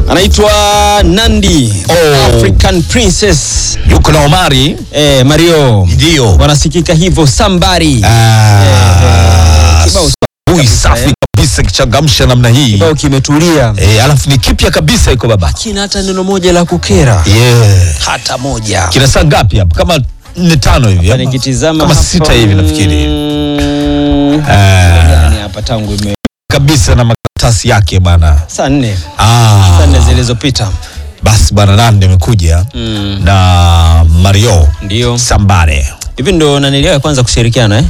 Anaitwa Nandi, African Princess. Yuko na Omari Mario. Ndio. Wanasikika hivyo Somebody. Kibao safi kabisa kichangamsha namna hii. Kibao kimetulia. Alafu ni kipya kabisa iko baba. Kina hata neno moja la kukera. Hata moja. Kina saa ngapi hapa? Kama 4-5 hivi. Hapa nikitizama kama 6 hivi nafikiri. Yani hapa tangu ime kabisa na makaratasi yake bana. Saa 4. Saa 4 zilizopita. Basi bana Nandi amekuja na Mario. Ndio. Somebody. Hivi ndo naniliwa kwanza kushirikiana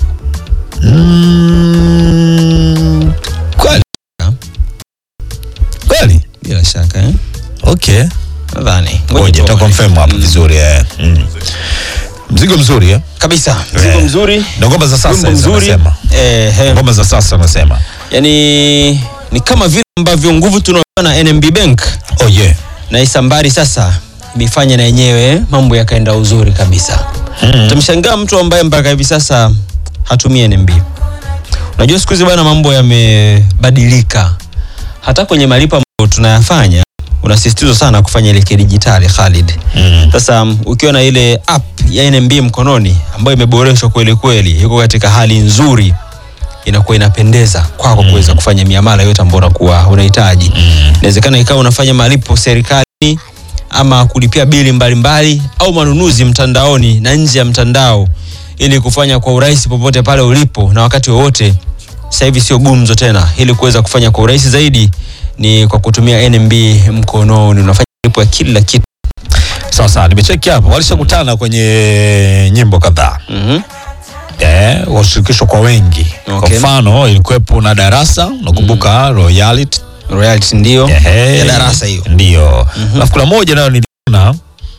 Kweli? Bila shaka Okay. Nadhani. Ngoja tutakonfirm hapo vizuri Mzigo mzuri kabisa. Mzigo mzuri. Na ngoma za sasa nasema. Ngoma za sasa nasema. Yaani ni kama vile ambavyo nguvu tunaona NMB Bank. Na Isambari sasa imefanya na yenyewe mambo yakaenda uzuri kabisa. Utamshangaa mtu ambaye mpaka hivi sasa hatumii NMB. Unajua siku hizi bwana mambo yamebadilika. Hata kwenye malipo ambayo tunayafanya unasisitiza sana kufanya ile kidijitali Khalid. Sasa ukiwa na ile app ya NMB mkononi ambayo imeboreshwa kweli kweli, iko katika hali nzuri, inakuwa inapendeza kwako kuweza kufanya miamala yote ambayo unakuwa unahitaji. Inawezekana ikawa unafanya malipo serikali ama kulipia bili mbalimbali au manunuzi mtandaoni na nje ya mtandao, ili kufanya kwa urahisi popote pale ulipo na wakati wowote. Sasa hivi sio gumzo tena, ili kuweza kufanya kwa urahisi zaidi ni kwa kutumia NMB mkononi. Unafanya malipo ya kila kitu. Sasa nimecheki hapo walishakutana kwenye nyimbo kadhaa. Washirikishwa kwa wengi. Kwa mfano ilikuwepo na Darasa, unakumbuka Royalty ndio ya Darasa hiyo. Ndio. Alafu kuna moja nayo niliona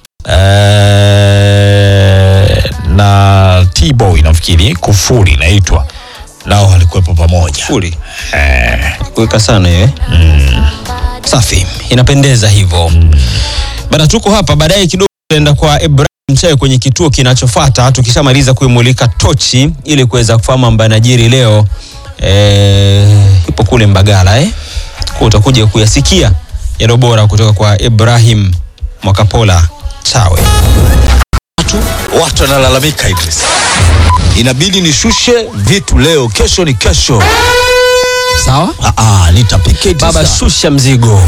na T-Boy nafikiri Kufuri inaitwa. Nao walikuwepo pamoja. Kufuri. Kuweka sana hiyo. Safi. Inapendeza hivyo. Bana tuko hapa baadaye kidogo tutaenda kwa Ibrahim Mchae kwenye kituo kinachofuata tukishamaliza kuimulika tochi ili kuweza kufahamu ambaye anajiri leo. Ipo kule Mbagala kwa utakuja kuyasikia yale bora kutoka kwa Ibrahim Mwakapola Chawe. Watu wanalalamika Idris. Inabidi nishushe vitu leo, kesho ni kesho. Sawa? Nitapika Idris. Baba shusha mzigo.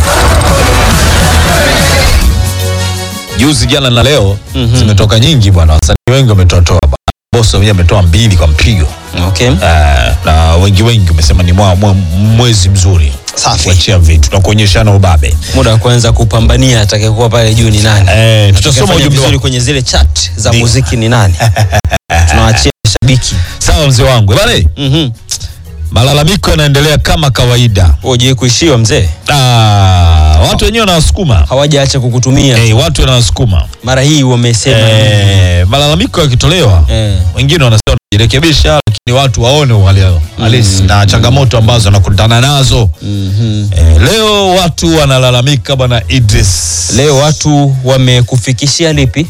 Juzi jana na leo zimetoka nyingi bwana. Wasanii wengi wametoa Bosso mwenyewe ametoa 2 kwa mpigo. Na wengi umesema ni mwezi mzuri. Safi. Kuachia vitu na kuonyeshana ubabe. Muda wa kwanza kupambania atakayekuwa pale juu ni nani. Tutasoma ujumbe vizuri kwenye zile chat za muziki ni nani. Tunawaachia shabiki. Sawa mzee wangu. Bale. Malalamiko yanaendelea kama kawaida. Je, kuishiwa mzee? Watu wenyewe wanawasukuma. Hawajaacha kukutumia. Watu wanawasukuma. Mara hii wamesema malalamiko yakitolewa, wengine wanasema jirekebisha, lakini watu waone halisi na changamoto ambazo wanakutana nazo. Leo watu wanalalamika bwana Idris. Leo watu wamekufikishia lipi?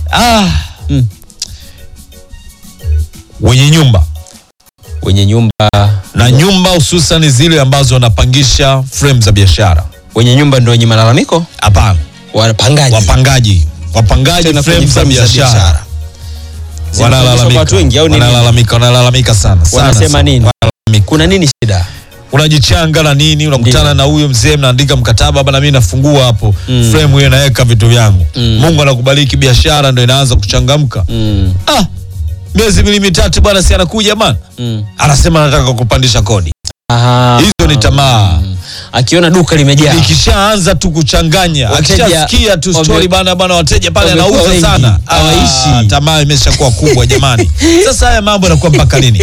Wenye nyumba na nyumba hususan zile ambazo wanapangisha frame za biashara. Wenye nyumba ndio wenye malalamiko? Hapana. Wapangaji frame za biashara. Wanalalamika. Watu wengi au nini? Wanalalamika sana. Wanasema nini? Kuna nini shida? Unajichanga na nini? Unakutana na huyo mzee, mnaandika mkataba, bana mimi nafungua hapo frame hiyo naweka vitu vyangu. Mungu anakubariki, biashara ndio inaanza kuchangamka. Miezi 2-3 bwana si anakuja bwana. Anasema anataka kupandisha kodi. Hizo ni tamaa. Akiona duka limejaa. Ikishaanza tu kuchanganya, akishasikia tu story bana wateja pale anauza sana. Hawaishi. Tamaa imeshakuwa kubwa jamani. Sasa haya mambo yanakuwa mpaka lini?